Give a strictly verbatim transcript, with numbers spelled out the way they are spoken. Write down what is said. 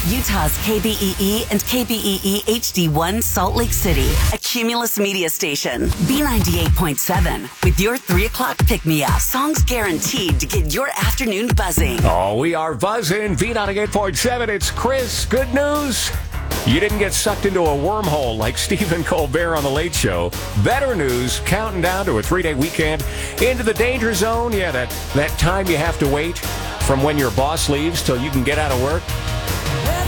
Utah's K B E E and K B E E H D one Salt Lake City, a Cumulus media station. B ninety-eight point seven with your three o'clock pick-me-up. Songs guaranteed to get your afternoon buzzing. Oh, we are buzzing. B ninety-eight point seven. It's Chris. Good news. You didn't get sucked into a wormhole like Stephen Colbert on The Late Show. Better news, counting down to a three-day weekend into the danger zone. Yeah, that, that time you have to wait from when your boss leaves till you can get out of work.